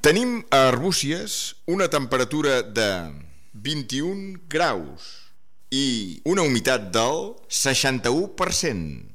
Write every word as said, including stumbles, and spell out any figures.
Tenim a Arbúcies una temperatura de vint-i-un graus i una humitat del seixanta-u per cent.